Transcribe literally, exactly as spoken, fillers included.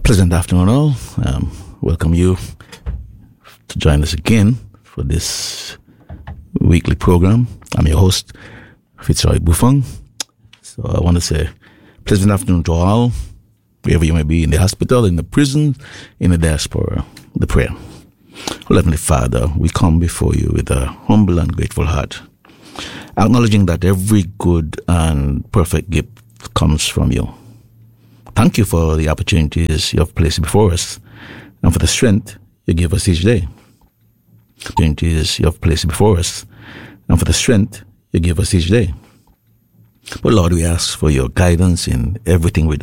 Pleasant afternoon, all. Um, welcome you to join us again for this weekly program. I'm your host, Fitzroy Bufang. So I want to say pleasant afternoon to all, wherever you may be, in the hospital, in the prison, in the diaspora, the prayer. Oh, Heavenly Father, we come before you with a humble and grateful heart, acknowledging that every good and perfect gift comes from you. Thank you for the opportunities you have placed before us and for the strength you give us each day. Opportunities you have placed before us and for the strength you give us each day. But Lord, we ask for your guidance in everything we do.